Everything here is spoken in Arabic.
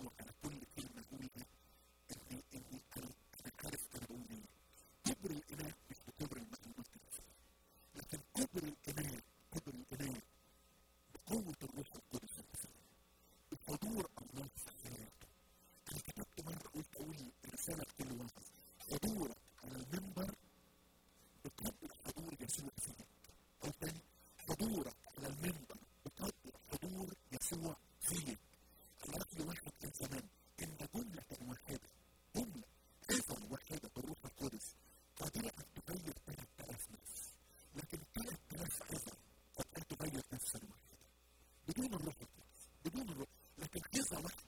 بيدور على كل كلمة أقولها إني أنا عارف أنا بقول إيه. كبر الإله مش بكبر المعلومات الكتير، لكن كبر الإله بقوة الروح القدس بحضور الله في حياته. أنا كتبت مرة قلت أقول رسالة كل واحد: حضورك على المنبر بقدر حضور يسوع فيك. أو تاني، حضورك على المنبر بقدر حضور يسوع فيك. عرفت لي واحد كان زمان إن جملة واحدة، إذا واحدة بالروح القدس قادرة أن تغير 3000 نفس، لكن 3000 إذا قد أن تغير نفسا واحدة بدون الروح القدس، بدون الروح. لكن إذا واحدة